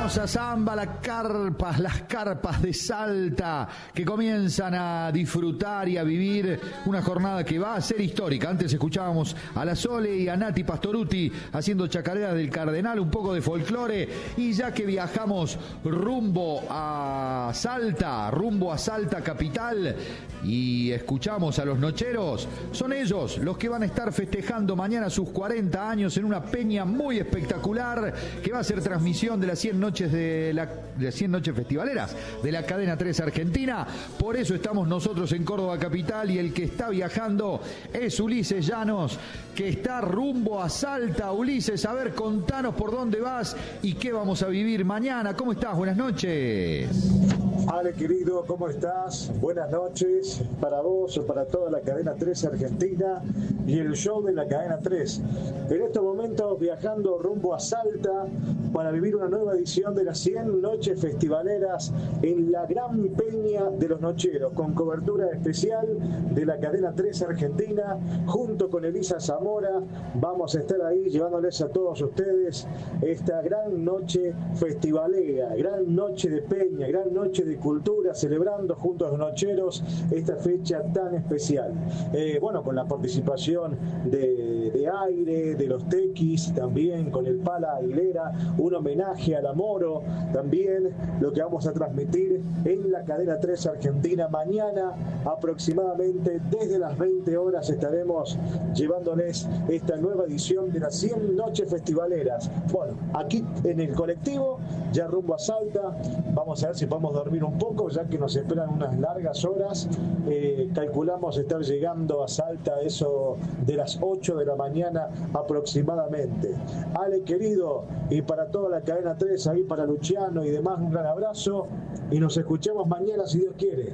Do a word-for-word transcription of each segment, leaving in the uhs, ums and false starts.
hermosa samba, las carpas, las carpas de Salta, que comienzan a disfrutar y a vivir una jornada que va a ser histórica. Antes escuchábamos a la Sole y a Nati Pastoruti haciendo chacareras del Cardenal, un poco de folclore, y ya que viajamos rumbo a Salta, rumbo a Salta capital, y escuchamos a los nocheros, son ellos los que van a estar festejando mañana sus cuarenta años en una peña muy espectacular que va a ser transmisión de las cien noches de la de cien noches festivaleras de la cadena tres Argentina. Por eso estamos nosotros en Córdoba capital, y el que está viajando es Ulises Llanos, que está rumbo a Salta. Ulises, a ver, contanos por dónde vas y qué vamos a vivir mañana. ¿Cómo estás? Buenas noches. Ale, querido, ¿cómo estás? Buenas noches para vos, para toda la cadena tres Argentina y el show de la cadena tres. En estos momentos viajando rumbo a Salta para vivir una nueva edición de las cien noches festivaleras en la gran peña de los nocheros, con cobertura especial de la cadena tres Argentina, junto con Elisa Zamora. Vamos a estar ahí llevándoles a todos ustedes esta gran noche festivalera, gran noche de peña, gran noche de cultura, celebrando junto a los nocheros esta fecha tan especial. Eh, bueno, con la participación de, de Aire, de los Tequis, también con el Pala Aguilera, un homenaje a la Moro, también lo que vamos a transmitir en la cadena tres Argentina. Mañana aproximadamente desde las veinte horas estaremos llevándoles esta nueva edición de las cien noches festivaleras. Bueno, aquí en el colectivo, ya rumbo a Salta, vamos a ver si podemos dormir un poco, ya que nos esperan unas largas horas. Eh, calculamos estar llegando a Salta eso de las ocho de la mañana aproximadamente. Ale, querido, y para toda la cadena tres, ahí para Luciano y demás, un gran abrazo, y nos escuchamos mañana si Dios quiere.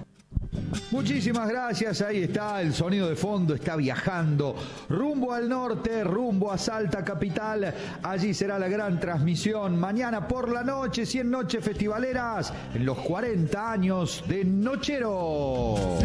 Muchísimas gracias, ahí está el sonido de fondo, está viajando rumbo al norte, rumbo a Salta capital. Allí será la gran transmisión mañana por la noche, cien noches festivaleras en los cuarenta años de Nocheros.